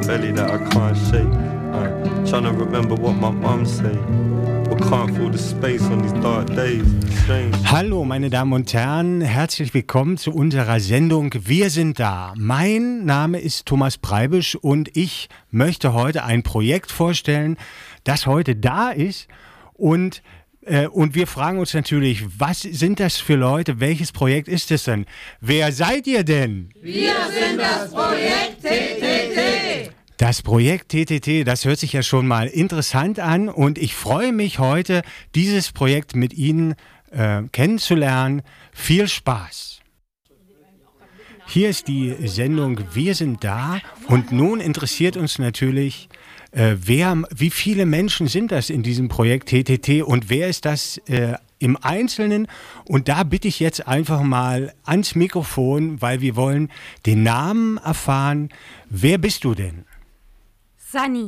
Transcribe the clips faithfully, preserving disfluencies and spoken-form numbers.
belly that I can't shake. Uh, trying to remember what my mom said. But can't feel the space on these dark days. Strange. Hallo meine Damen und Herren, herzlich willkommen zu unserer Sendung Wir sind da. Mein Name ist Thomas Preibisch und ich möchte heute ein Projekt vorstellen, das heute da ist und Äh, und wir fragen uns natürlich, was sind das für Leute? Welches Projekt ist es denn? Wer seid ihr denn? Wir sind das Projekt T T T. Das Projekt T T T, das hört sich ja schon mal interessant an und ich freue mich heute, dieses Projekt mit Ihnen äh, kennenzulernen. Viel Spaß! Hier ist die Sendung Wir sind da und nun interessiert uns natürlich, Äh, wer, wie viele Menschen sind das in diesem Projekt T T T und wer ist das äh, im Einzelnen? Und da bitte ich jetzt einfach mal ans Mikrofon, weil wir wollen den Namen erfahren. Wer bist du denn? Sunny.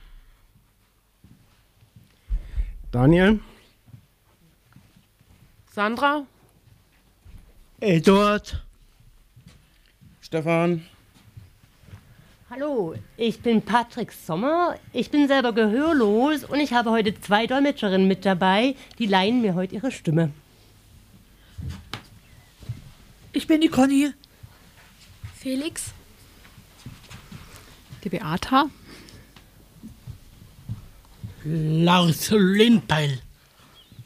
Daniel. Sandra. Eduard. Stefan. Hallo, ich bin Patrick Sommer, ich bin selber gehörlos und ich habe heute zwei Dolmetscherinnen mit dabei, die leihen mir heute ihre Stimme. Ich bin die Conny. Felix. Die Beata. Lars Lindbeil.